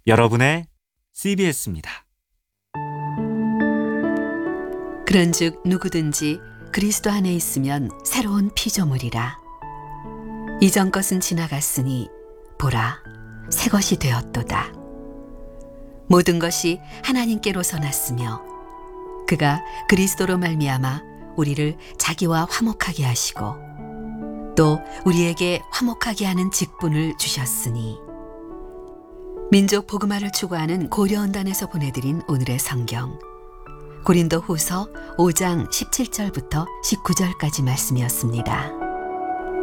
여러분의 CBS입니다. 그런즉 누구든지 그리스도 안에 있으면 새로운 피조물이라. 이전 것은 지나갔으니 보라, 새 것이 되었도다. 모든 것이 하나님께로서 났으며 그가 그리스도로 말미암아 우리를 자기와 화목하게 하시고 또 우리에게 화목하게 하는 직분을 주셨으니. 민족 복음화를 추구하는 고려언단에서 보내드린 오늘의 성경, 고린도 후서 5장 17절부터 19절까지 말씀이었습니다.